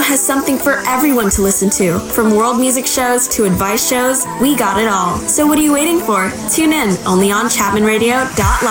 has something for everyone to listen to. From world music shows to advice shows, we got it all. So what are you waiting for? Tune in only on ChapmanRadio.live.